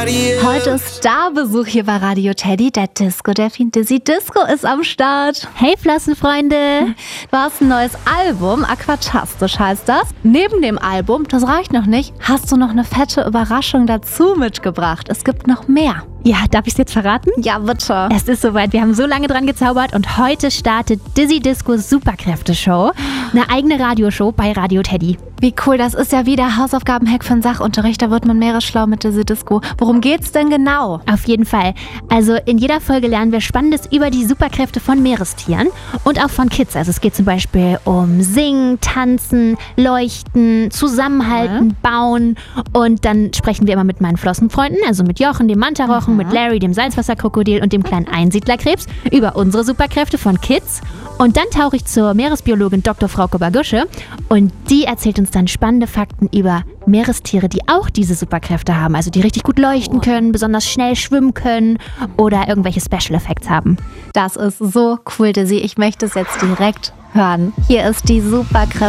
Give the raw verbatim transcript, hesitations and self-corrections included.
Radio. Heute ist Starbesuch hier bei Radio Teddy. Der Disco-Delfin Dizzy Disco ist am Start. Hey Flossenfreunde! Du hast ein neues Album, Aquatastisch heißt das. Neben dem Album, das reicht noch nicht, hast du noch eine fette Überraschung dazu mitgebracht. Es gibt noch mehr. Ja, darf ich es jetzt verraten? Ja, bitte. Es ist soweit, wir haben so lange dran gezaubert und heute startet Dizzy Discos Superkräfte-Show. Eine eigene Radioshow bei Radio Teddy. Wie cool, das ist ja wieder Hausaufgaben-Hack für den Sachunterricht. Da wird man meeresschlau mit Dizzy Disco. Worum geht's denn genau? Auf jeden Fall. Also in jeder Folge lernen wir Spannendes über die Superkräfte von Meerestieren und auch von Kids. Also es geht zum Beispiel um Singen, Tanzen, Leuchten, Zusammenhalten, mhm. Bauen. Und dann sprechen wir immer mit meinen Flossenfreunden, also mit Jochen, dem Mantarochen, mhm. mit Larry, dem Salzwasserkrokodil und dem kleinen Einsiedlerkrebs über unsere Superkräfte von Kids. Und dann tauche ich zur Meeresbiologin Doktor Frauke Bagusche und die erzählt uns dann spannende Fakten über Meerestiere, die auch diese Superkräfte haben, also die richtig gut leuchten können, besonders schnell schwimmen können oder irgendwelche Special Effects haben. Das ist so cool, Dizzy. Ich möchte es jetzt direkt hören. Hier ist die Superkräfte